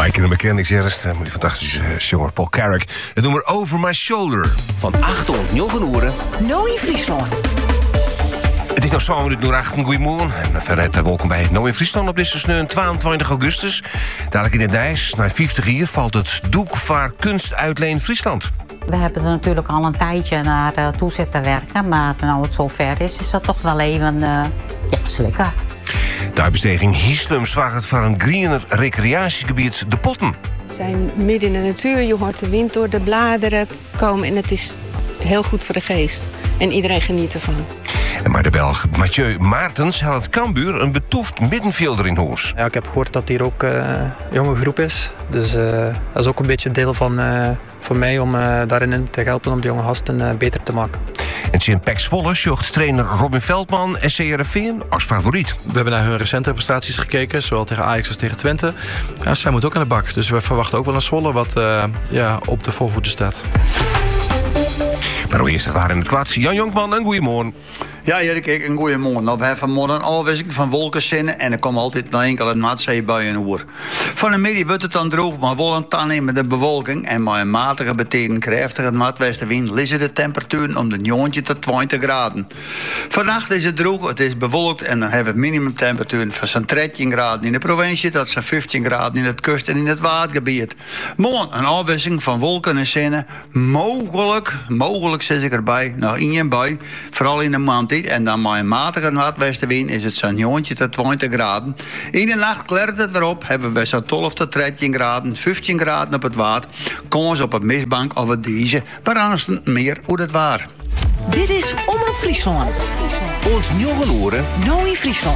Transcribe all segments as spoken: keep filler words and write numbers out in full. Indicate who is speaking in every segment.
Speaker 1: Mike in de Mechanics eerst, met die fantastische zanger Paul Carrack. Het nummer Over My Shoulder.
Speaker 2: Van acht tot negen uur.
Speaker 3: Nooit in Friesland.
Speaker 1: Het is nog zo minuten door acht. Goedemorgen. En verder welkom bij Nooit in Friesland op deze tweeëntwintig augustus. Dadelijk in de Dijs, na vijftig jaar, valt het doek voor kunst uitleen Friesland.
Speaker 4: We hebben er natuurlijk al een tijdje naar uh, toe zitten werken. Maar nou het zover is, is dat toch wel even uh, ja, slikken.
Speaker 1: De uitbesteding Hieslum vraagt voor een greener recreatiegebied De Potten.
Speaker 5: We zijn midden in de natuur, je hoort de wind door de bladeren komen en het is heel goed voor de geest. En iedereen geniet ervan.
Speaker 1: En maar de Belg Mathieu Maartens had Cambuur een betoefd middenvelder in huis.
Speaker 6: Ja, ik heb gehoord dat hier ook uh, een jonge groep is. Dus uh, dat is ook een beetje deel van, uh, van mij om uh, daarin te helpen om de jonge gasten uh, beter te maken.
Speaker 1: En Sint Pek Zwolle zocht trainer Robin Veldman S C Heerenveen als favoriet.
Speaker 7: We hebben naar hun recente prestaties gekeken, zowel tegen Ajax als tegen Twente. Ja, zij moet ook aan de bak, dus we verwachten ook wel een Zwolle wat uh, ja, op de voorvoeten staat.
Speaker 1: Maar hoe is het waar in het kwaad? Jan Jonkman, een goeiemorgen.
Speaker 8: Ja, Erik, een goeiemorgen. Nou, we hebben vanmorgen een afwisseling van wolkenzinnen en er komt altijd nog enkel een maatzeebuien hoor. Van de middag wordt het dan droog, maar wel een toenemende bewolking en met een matige betekent krachtige maatwestenwind liggen de temperaturen om de negentien tot twintig graden. Vannacht is het droog, het is bewolkt en dan hebben we minimumtemperaturen van zo'n dertien graden in de provincie tot zo'n vijftien graden in het kust- en in het watergebied. Morgen een afwisseling van wolken en zinnen. Mogelijk, mogelijk zit ik erbij, nog één bui, vooral in de maand. En dan met een matige noordwestenwind is het zo'n negentien tot twintig graden. In de nacht klert het weer op. Hebben we zo'n twaalf tot dertien graden, vijftien graden op het water. Kans op een mistbank of het deze. Maar anders meer hoe het waar.
Speaker 3: Dit is Omroep Friesland.
Speaker 2: Ons negen uur.
Speaker 3: Nooit in Friesland.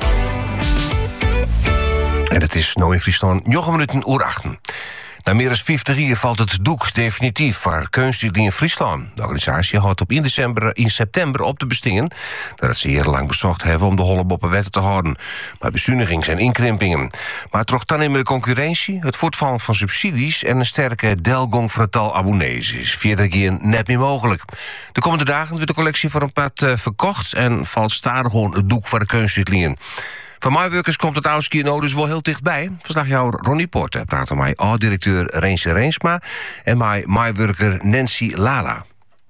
Speaker 1: En het is Nooit in Friesland, negen minuten uur achten. Na meer dan vijftig jaar valt het doek definitief voor kunst in Friesland. De organisatie houdt op in, december, in september op te bestingen dat ze heel lang bezocht hebben om de holleboppen wetten te houden. Maar bezuinigingen en inkrimpingen. Maar toch dan in de concurrentie, het voortvallen van subsidies en een sterke delgong van het tal abonnees is vier keer net meer mogelijk. De komende dagen wordt de collectie voor een pad uh, verkocht en valt stadig gewoon het doek voor de kunstuitlingen. Van Maaijwerkers komt het Oudskier dus wel heel dichtbij. Verslagjouwer Ronnie Porter praat met oud-directeur Reensje Reensma en met Maaijwerker Nancy Lala.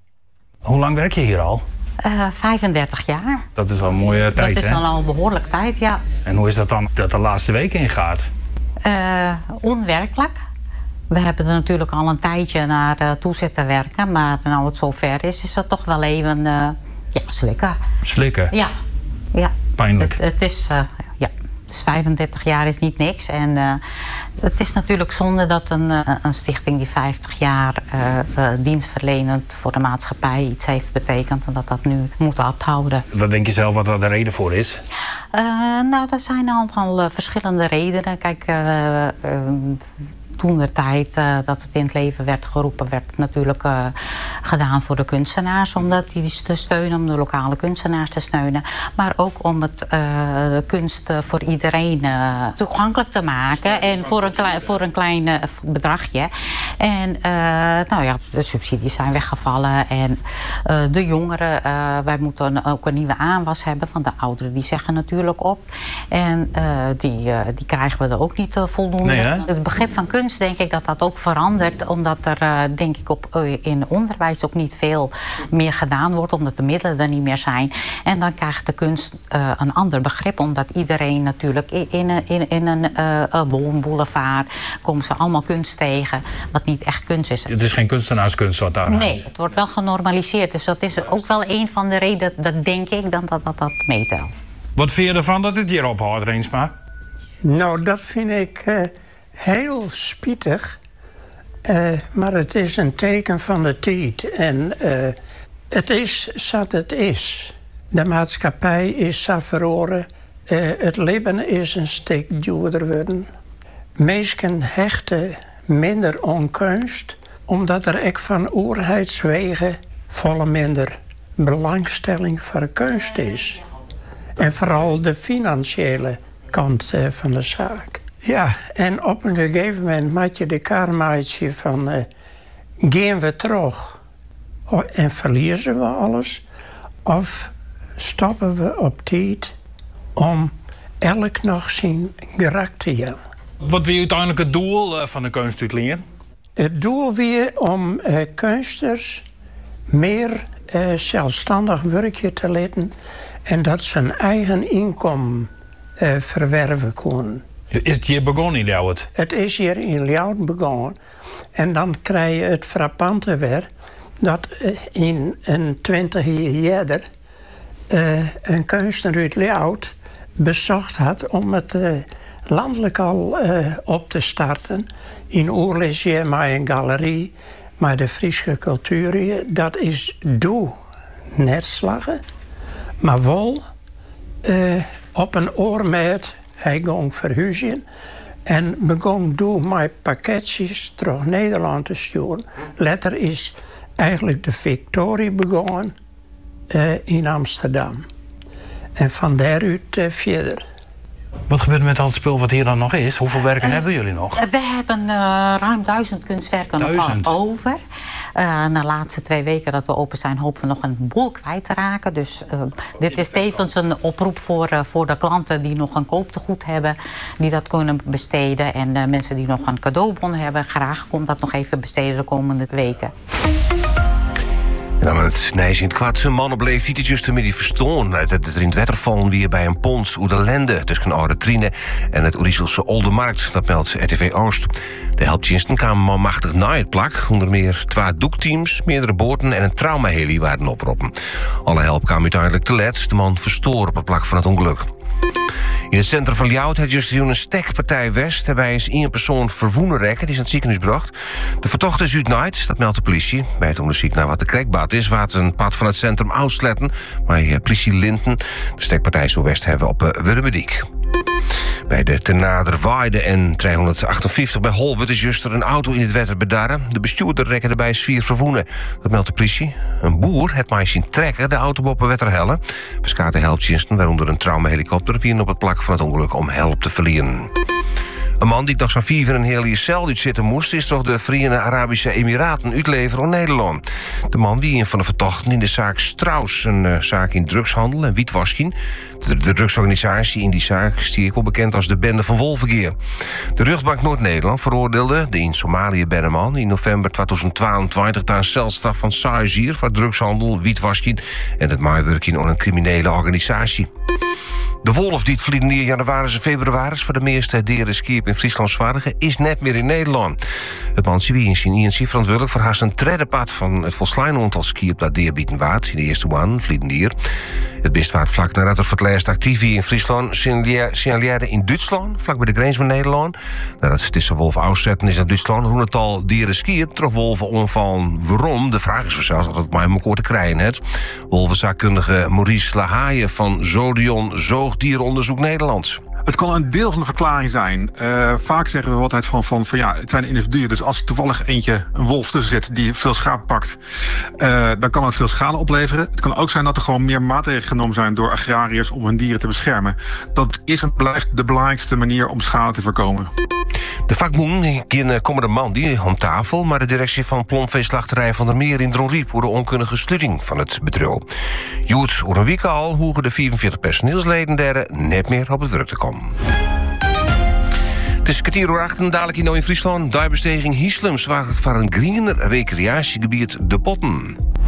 Speaker 9: Hoe lang werk je hier al?
Speaker 4: Uh, vijfendertig jaar.
Speaker 9: Dat is al een mooie tijd,
Speaker 4: Dat is
Speaker 9: hè?
Speaker 4: al een behoorlijk tijd, ja.
Speaker 9: En hoe is dat dan dat de laatste weken ingaat?
Speaker 4: Uh, onwerkelijk. We hebben er natuurlijk al een tijdje naar uh, toe zitten werken. Maar nou het zover is, is dat toch wel even uh, ja, slikken.
Speaker 9: Slikken?
Speaker 4: Ja. ja.
Speaker 9: Pijnlijk.
Speaker 4: Het, het is... Uh, ja. Het is vijfendertig jaar is niet niks. En uh, het is natuurlijk zonde dat een, uh, een stichting die vijftig jaar uh, uh, dienstverlenend voor de maatschappij iets heeft betekend en dat dat nu moet ophouden.
Speaker 9: Wat denk je zelf wat er de reden voor is?
Speaker 4: Uh, nou, er zijn een aantal uh, verschillende redenen. Kijk, uh, uh, toen de tijd uh, dat het in het leven werd geroepen, werd het natuurlijk uh, gedaan voor de kunstenaars, om dat die te steunen, om de lokale kunstenaars te steunen. Maar ook om het uh, de kunst uh, voor iedereen uh, toegankelijk te maken en voor een, klei, voor een klein uh, bedragje. En uh, nou ja, de subsidies zijn weggevallen en uh, de jongeren, uh, wij moeten ook een nieuwe aanwas hebben, want de ouderen die zeggen natuurlijk op. En uh, die, uh, die krijgen we er ook niet uh, voldoende.
Speaker 9: Nee,
Speaker 4: het begrip van kunst, denk ik dat dat ook verandert, omdat er uh, denk ik op, uh, in onderwijs ook niet veel meer gedaan wordt, omdat de middelen er niet meer zijn. En dan krijgt de kunst uh, een ander begrip, omdat iedereen natuurlijk in, in, in, in een uh, woonboulevard komen ze allemaal kunst tegen, wat niet echt kunst is.
Speaker 9: Het is geen kunstenaarskunst wat daar
Speaker 4: Nee, het wordt wel genormaliseerd, dus dat is ook wel een van de redenen, dat denk ik, dat dat, dat, dat meetelt.
Speaker 9: Wat vind je ervan dat het hier ophoudt, Reensma?
Speaker 10: Nou, dat vind ik uh, heel spietig. Uh, maar het is een teken van de tijd. En uh, het is wat het is. De maatschappij is zo verloren. Uh, het leven is een stuk duurder geworden. Mensen hechten minder aan kunst, omdat er ook van oerheidswegen volle minder belangstelling voor kunst is. En vooral de financiële kant uh, van de zaak. Ja, en op een gegeven moment maak je de karmaatje van... Uh, gaan we terug en verliezen we alles? Of stoppen we op tijd om elk nog zijn gerak te hebben?
Speaker 9: Wat wil uiteindelijk het doel uh, van de kunstuitleer?
Speaker 10: Het doel weer om uh, kunsters meer uh, zelfstandig werkje te laten en dat ze een eigen inkomen uh, verwerven kunnen.
Speaker 9: Is het hier begonnen in Ljouwert?
Speaker 10: Het is hier in Ljouwert begonnen. En dan krijg je het frappante weer dat uh, in een twintig jaar eerder uh, een kunstenaar uit Ljouwert bezocht had om het uh, landelijk al uh, op te starten. In Oerlisje met een galerie, met de Friese cultuur. Dat is doe net slagen, maar wel uh, op een oormeet. Hij ging verhuizen en begon door mijn pakketjes terug Nederland te sturen. Later is eigenlijk de Victorie begonnen uh, in Amsterdam. En van daaruit uh, verder.
Speaker 9: Wat gebeurt er met al het spul wat hier dan nog is? Hoeveel werken uh, hebben jullie nog?
Speaker 4: We hebben uh, ruim duizend kunstwerken
Speaker 9: duizend.
Speaker 4: nog over. Uh, na de laatste twee weken dat we open zijn, hopen we nog een boel kwijt te raken. Dus uh, dit is tevens een oproep voor, uh, voor de klanten die nog een kooptegoed hebben, die dat kunnen besteden. En uh, mensen die nog een cadeaubon hebben, graag komt dat nog even besteden de komende weken.
Speaker 1: En dan het Nijs in het kwad. Een man bleef tietjes te midden verstoren uit het er in het wetter vallen weer bij een pont oer de Lende tussen Oude Trine en het Oeriselse Oldermarkt. Dat meldt R T V Oost. De helpdiensten kwamen manmachtig na het plak. Onder meer twee doekteams, meerdere boten en een traumaheli waren oproepen. Alle help kwam uiteindelijk te let. De man verstoor op het plak van het ongeluk. In het centrum van Ljouwert had juist een stekpartij West. Daarbij is één persoon verwoenen rekken. Die is aan het ziekenhuis gebracht. De vertochte is uit, dat meldt de politie. Bij het onderzoek naar wat de krekbaat is, waard een pad van het centrum uitsletten. Maar uh, politie Linten. De stekpartij zo West hebben op uh, Wurmediek. Bij de Ten Naderwaarde en driehonderdachtenvijftig bij Holwert is juist er een auto in het wetter bedarren. De bestuurder rekken erbij vier verwoenen. Dat meldt de politie. Een boer het maar zien trekken de auto op een wetterhellen. Verskaat de helpdiensten, waaronder een traumahelikopter, wieren op het plak van het ongeluk om hulp te verliezen. Een man die nog zo'n vier in een hele cel uitzitten moest, is toch de Verenigde Arabische Emiraten uitleveren aan Nederland. De man die een van de verdachten in de zaak Strauss, een uh, zaak in drugshandel en wietwasking. De, de drugsorganisatie in die zaak is die wel bekend als de Bende van Wolvergeer. De rechtbank Noord-Nederland veroordeelde de in Somalië Benneman in november tweeduizend tweeëntwintig naar een celstraf van zes jaar voor drugshandel, wietwasking en het meewerking aan een criminele organisatie. De wolf die het verleden januari en februari voor de meeste dieren skiep in Friesland zwaardige is net meer in Nederland. Het mansie wie in zijn I N C verantwoordelijk voor haast een tredde pad van het volslijne aantal ski op dat dierbieten waard in de eerste one, verleden jaar. Het bestwaard vlak nadat er voor het laatst actief in Friesland signaleerde in Duitsland, vlak bij de grens met Nederland. Nadat het tussen wolven uitzetten is naar Duitsland, hoe het al dieren skiën, terug wolven omvallen. Waarom? De vraag is vanzelfs of het maar elkaar te krijgen het. Wolvenzaakkundige Maurice Lahaaien van Zodion Zoogdierenonderzoek Nederland.
Speaker 11: Het kan een deel van de verklaring zijn. Uh, vaak zeggen we altijd van, van, van ja, het zijn individuen. Dus als er toevallig eentje, een wolf tussen zit die veel schaap pakt, uh, dan kan dat veel schade opleveren. Het kan ook zijn dat er gewoon meer maatregelen genomen zijn door agrariërs om hun dieren te beschermen. Dat is en blijft de belangrijkste manier om schade te voorkomen.
Speaker 1: De vakbonden komen de man die om tafel, maar de directie van Plomveeslachterij van der Meer in Dronriep voor de onkunnige sluiting van het bedrijf. Joert oer een week al hoegen de vierenveertig personeelsleden daar net meer op het werk te komen. Het is kwartier uur acht en dadelijk in Friesland. Duibesteging Hieslems waar het voor een greener recreatiegebied De Potten.